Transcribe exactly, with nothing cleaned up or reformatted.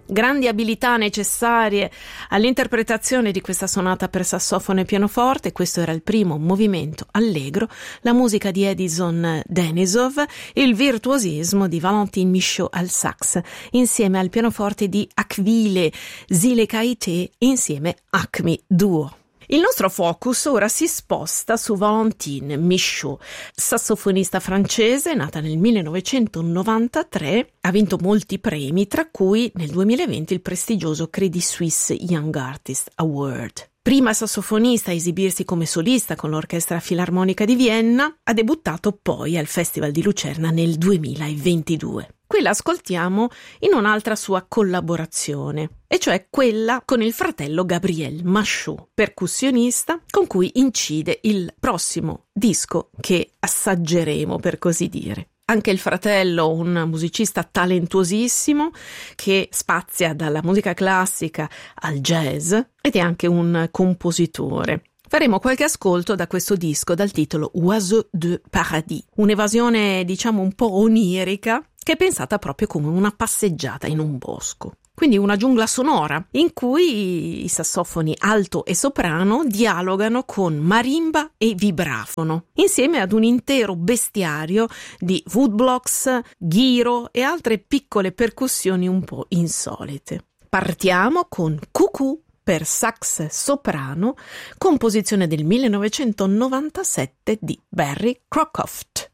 grandi abilità necessarie all'interpretazione di questa sonata per sassofono e pianoforte. Questo era il primo movimento allegro, la musica di Edison Denisov, il virtuosismo di Valentin Michaud al sax, insieme al pianoforte di Akvile Zilekaite, insieme Acme Duo. Il nostro focus ora si sposta su Valentin Michaud, sassofonista francese, nata nel millenovecentonovantatré, ha vinto molti premi, tra cui nel duemilaventi il prestigioso Credit Suisse Young Artist Award. Prima sassofonista a esibirsi come solista con l'Orchestra Filarmonica di Vienna, ha debuttato poi al Festival di Lucerna nel duemilaventidue. Qui l'ascoltiamo in un'altra sua collaborazione, e cioè quella con il fratello Gabriel Machaut, percussionista, con cui incide il prossimo disco che assaggeremo, per così dire. Anche il fratello, un musicista talentuosissimo che spazia dalla musica classica al jazz ed è anche un compositore. Faremo qualche ascolto da questo disco dal titolo Oiseau de Paradis, un'evasione diciamo un po' onirica che è pensata proprio come una passeggiata in un bosco. Quindi una giungla sonora in cui i sassofoni alto e soprano dialogano con marimba e vibrafono, insieme ad un intero bestiario di woodblocks, ghiro e altre piccole percussioni un po' insolite. Partiamo con Cuckoo per sax soprano, composizione del millenovecentonovantasette di Barry Crockett.